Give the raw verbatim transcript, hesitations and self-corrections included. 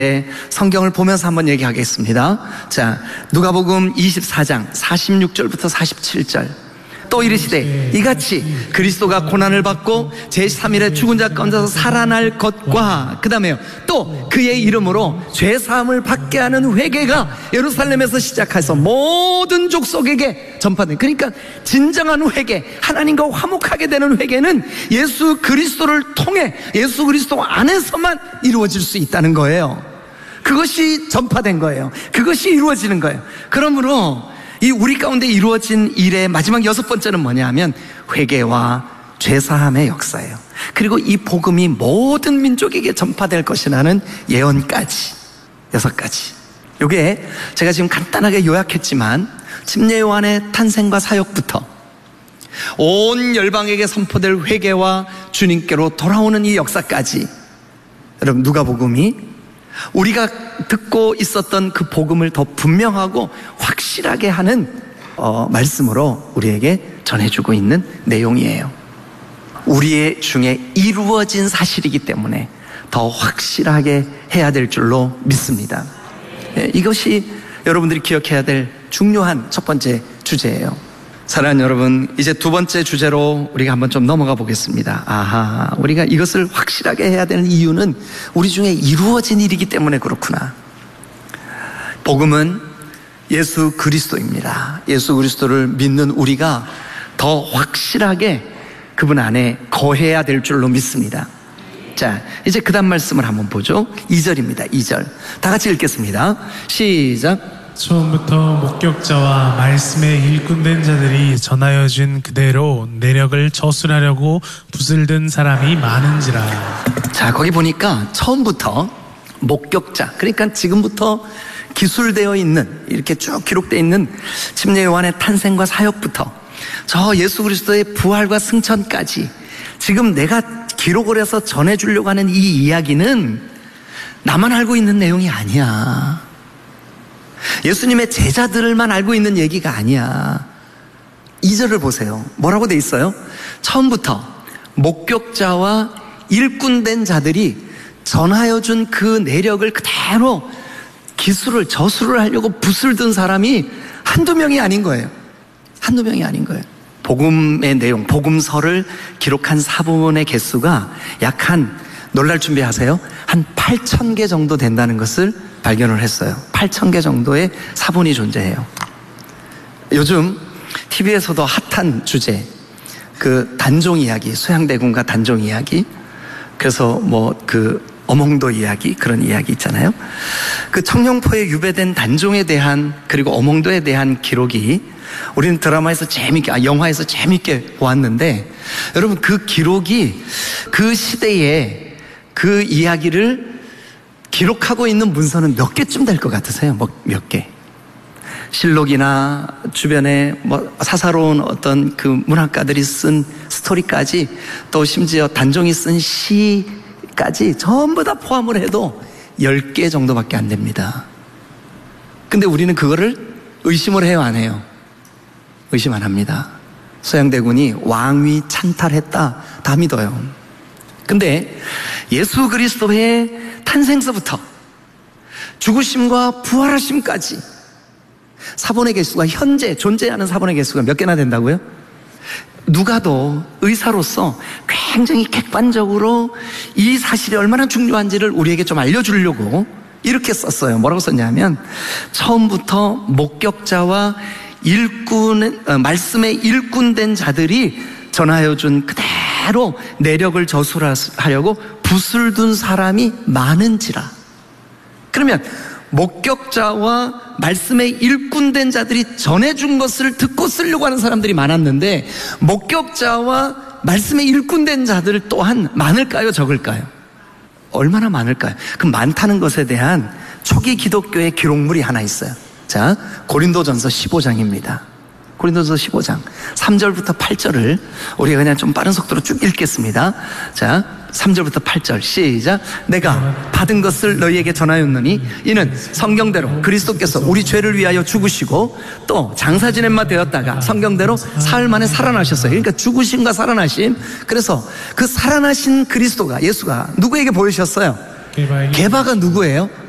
성경을 보면서 한번 얘기하겠습니다. 자, 누가복음 이십사 장 사십육 절부터 사십칠 절. 또 이르시되 이같이 그리스도가 고난을 받고 제삼 일에 죽은 자 가운데서 살아날 것과 그 다음에요 또 그의 이름으로 죄사함을 받게 하는 회개가 예루살렘에서 시작해서 모든 족속에게 전파된, 그러니까 진정한 회개, 하나님과 화목하게 되는 회개는 예수 그리스도를 통해 예수 그리스도 안에서만 이루어질 수 있다는 거예요. 그것이 전파된 거예요. 그것이 이루어지는 거예요. 그러므로 이 우리 가운데 이루어진 일의 마지막 여섯 번째는 뭐냐 하면 회개와 죄사함의 역사예요. 그리고 이 복음이 모든 민족에게 전파될 것이라는 예언까지, 여섯 가지. 이게 제가 지금 간단하게 요약했지만 침례 요한의 탄생과 사역부터 온 열방에게 선포될 회개와 주님께로 돌아오는 이 역사까지, 여러분 누가복음이 우리가 듣고 있었던 그 복음을 더 분명하고 확실하게 하는 어, 말씀으로 우리에게 전해주고 있는 내용이에요. 우리의 중에 이루어진 사실이기 때문에 더 확실하게 해야 될 줄로 믿습니다. 예, 이것이 여러분들이 기억해야 될 중요한 첫 번째 주제예요. 사랑하는 여러분, 이제 두 번째 주제로 우리가 한번 좀 넘어가 보겠습니다. 아하, 우리가 이것을 확실하게 해야 되는 이유는 우리 중에 이루어진 일이기 때문에 그렇구나. 복음은 예수 그리스도입니다. 예수 그리스도를 믿는 우리가 더 확실하게 그분 안에 거해야 될 줄로 믿습니다. 자, 이제 그 다음 말씀을 한번 보죠. 이 절입니다. 이 절 다 같이 읽겠습니다. 시작. 처음부터 목격자와 말씀에 일꾼된 자들이 전하여 준 그대로 내력을 저술하려고 붓을 든 사람이 많은지라. 자, 거기 보니까 처음부터 목격자, 그러니까 지금부터 기술되어 있는, 이렇게 쭉 기록되어 있는 침례 요한의 탄생과 사역부터 저 예수 그리스도의 부활과 승천까지 지금 내가 기록을 해서 전해주려고 하는 이 이야기는 나만 알고 있는 내용이 아니야. 예수님의 제자들만 알고 있는 얘기가 아니야. 이 절을 보세요. 뭐라고 돼 있어요? 처음부터 목격자와 일꾼된 자들이 전하여 준 그 내력을 그대로 기술을 저술을 하려고 붓을 든 사람이 한두 명이 아닌 거예요. 한두 명이 아닌 거예요. 복음의 내용, 복음서를 기록한 사본의 개수가 약 한, 놀랄 준비하세요, 한 팔천 개 정도 된다는 것을 발견을 했어요. 팔천 개 정도의 사본이 존재해요. 요즘 티비에서도 핫한 주제, 그 단종 이야기, 수양대군과 단종 이야기, 그래서 뭐 그 어몽도 이야기, 그런 이야기 있잖아요. 그 청룡포에 유배된 단종에 대한, 그리고 어몽도에 대한 기록이 우리는 드라마에서 재밌게, 아, 영화에서 재밌게 보았는데, 여러분 그 기록이 그 시대에 그 이야기를 기록하고 있는 문서는 몇 개쯤 될 것 같으세요? 뭐 몇 개? 실록이나 주변에 뭐 사사로운 어떤 그 문학가들이 쓴 스토리까지, 또 심지어 단종이 쓴 시까지 전부 다 포함을 해도 열 개 정도밖에 안 됩니다. 근데 우리는 그거를 의심을 해요, 안 해요? 의심 안 합니다. 소양대군이 왕위 찬탈했다, 다 믿어요. 근데 예수 그리스도의 탄생서부터 죽으심과 부활하심까지 사본의 개수가, 현재 존재하는 사본의 개수가 몇 개나 된다고요? 누가도 의사로서 굉장히 객관적으로 이 사실이 얼마나 중요한지를 우리에게 좀 알려주려고 이렇게 썼어요. 뭐라고 썼냐면, 처음부터 목격자와 일꾼, 어, 말씀에 일꾼된 자들이 전하여 준 그대로 내력을 저술하려고 붓을 둔 사람이 많은지라. 그러면 목격자와 말씀에 일꾼된 자들이 전해준 것을 듣고 쓰려고 하는 사람들이 많았는데, 목격자와 말씀에 일꾼된 자들 또한 많을까요, 적을까요? 얼마나 많을까요? 그 많다는 것에 대한 초기 기독교의 기록물이 하나 있어요. 자, 고린도전서 십오 장입니다. 고린도전서 십오 장 삼 절부터 팔 절을 우리가 그냥 좀 빠른 속도로 쭉 읽겠습니다. 자, 삼 절부터 팔 절 시작. 내가 받은 것을 너희에게 전하였느니 이는 성경대로 그리스도께서 우리 죄를 위하여 죽으시고 또 장사 지낸 바 되었다가 성경대로 사흘 만에 살아나셨어요. 그러니까 죽으심과 살아나심. 그래서 그 살아나신 그리스도가, 예수가 누구에게 보이셨어요? 게바가 누구예요?